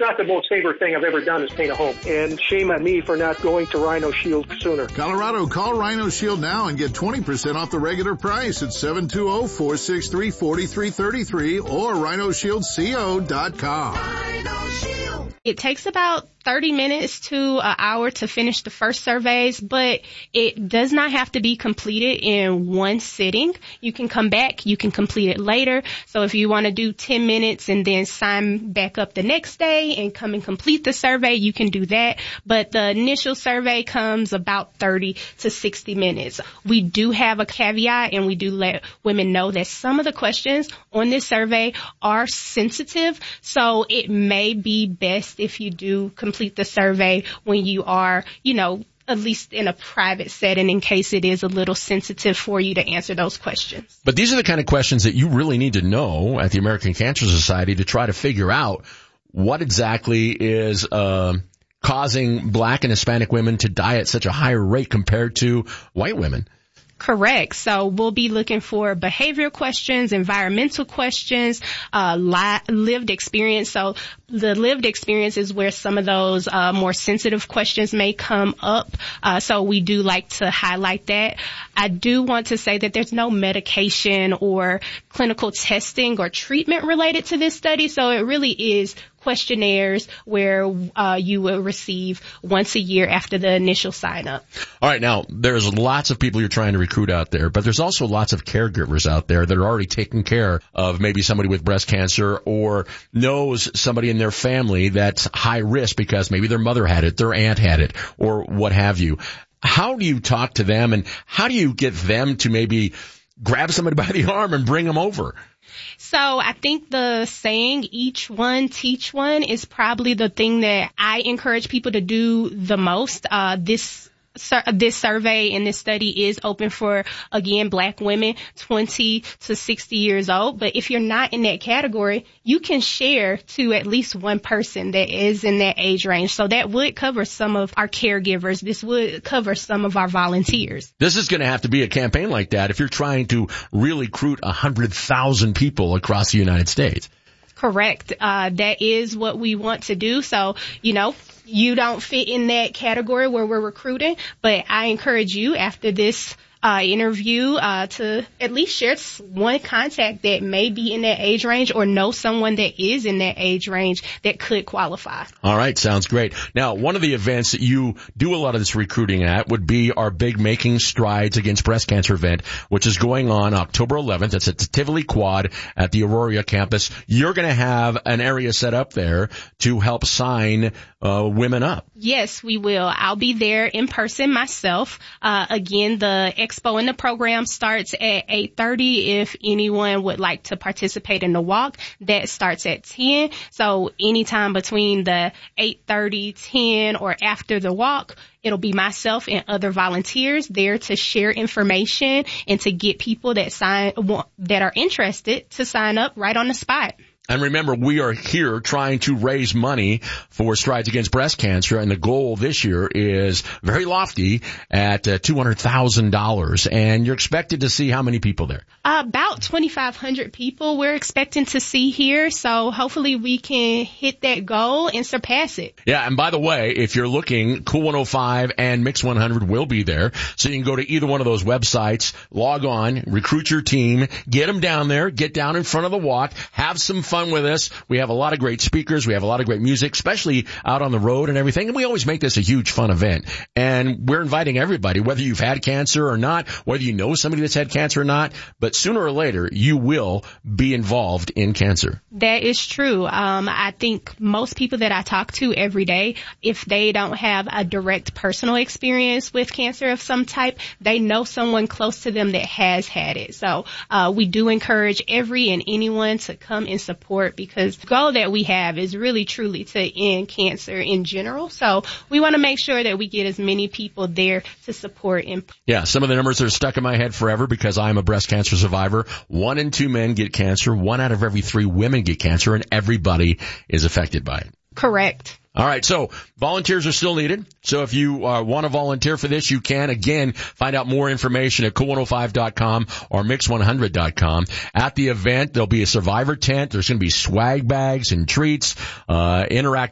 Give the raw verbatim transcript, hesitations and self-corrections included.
not the most favorite thing I've ever done is paint a home. And shame on me for not going to Rhino Shield sooner. Colorado, call Rhino Shield now and get twenty percent off the regular price at seven two zero, four six three, four three three three or rhino shield co dot com. Rhino Shield. It takes about thirty minutes to an hour to finish the first surveys, but it does not have to be completed in one sitting. You can come back, you can complete it later. So if you want to do ten minutes and then sign back up the next day and come and complete the survey, you can do that. But the initial survey comes about thirty to sixty minutes. We do have a caveat, and we do let women know that some of the questions on this survey are sensitive. So it may be best if you do complete the survey when you are, you know, at least in a private setting, in case it is a little sensitive for you to answer those questions. But these are the kind of questions that you really need to know at the American Cancer Society to try to figure out what exactly is uh, causing Black and Hispanic women to die at such a higher rate compared to white women. Correct. So we'll be looking for behavioral questions, environmental questions, uh, li- lived experience. So the lived experience is where some of those uh, more sensitive questions may come up. Uh, so we do like to highlight that. I do want to say that there's no medication or clinical testing or treatment related to this study. So it really is questionnaires where uh, you will receive once a year after the initial sign up. All right. Now, there's lots of people you're trying to recruit out there, but there's also lots of caregivers out there that are already taking care of maybe somebody with breast cancer or knows somebody in their family that's high risk because maybe their mother had it, their aunt had it, or what have you. How do you talk to them, and how do you get them to maybe grab somebody by the arm and bring them over? So I think the saying, each one, teach one, is probably the thing that I encourage people to do the most. Uh, this This survey and this study is open for, again, Black women twenty to sixty years old. But if you're not in that category, you can share to at least one person that is in that age range. So that would cover some of our caregivers. This would cover some of our volunteers. This is going to have to be a campaign like that if you're trying to really recruit one hundred thousand people across the United States. Correct. Uh, that is what we want to do. So, you know, you don't fit in that category where we're recruiting, but I encourage you after this uh, interview uh, to at least share one contact that may be in that age range or know someone that is in that age range that could qualify. All right. Sounds great. Now, one of the events that you do a lot of this recruiting at would be our big Making Strides Against Breast Cancer event, which is going on October eleventh. It's at the Tivoli Quad at the Aurora campus. You're going to have an area set up there to help sign uh, women up. Yes, we will. I'll be there in person myself. Uh, again, the expo and the program starts at eight thirty. If anyone would like to participate in the walk, that starts at ten. So anytime between the eight thirty, ten, or after the walk, it'll be myself and other volunteers there to share information and to get people that sign that are interested to sign up right on the spot. And remember, we are here trying to raise money for Strides Against Breast Cancer, and the goal this year is very lofty at uh, two hundred thousand dollars. And you're expected to see how many people there? Uh, about twenty-five hundred people we're expecting to see here, so hopefully we can hit that goal and surpass it. Yeah, and by the way, if you're looking, Cool one oh five and Mix one hundred will be there, so you can go to either one of those websites, log on, recruit your team, get them down there, get down in front of the walk, have some fun with us. We have a lot of great speakers. We have a lot of great music, especially out on the road and everything. And we always make this a huge fun event. And we're inviting everybody, whether you've had cancer or not, whether you know somebody that's had cancer or not, but sooner or later, you will be involved in cancer. That is true. Um, I think most people that I talk to every day, if they don't have a direct personal experience with cancer of some type, they know someone close to them that has had it. So uh, we do encourage every and anyone to come and support, because the goal that we have is really truly to end cancer in general. So we want to make sure that we get as many people there to support. And yeah, some of the numbers are stuck in my head forever because I'm a breast cancer survivor. One in two men get cancer. One out of every three women get cancer, and everybody is affected by it. Correct. All right, so volunteers are still needed. So if you uh, want to volunteer for this, you can. Again, find out more information at cool one oh five dot com or mix one hundred dot com. At the event, there'll be a survivor tent. There's going to be swag bags and treats, uh, interactive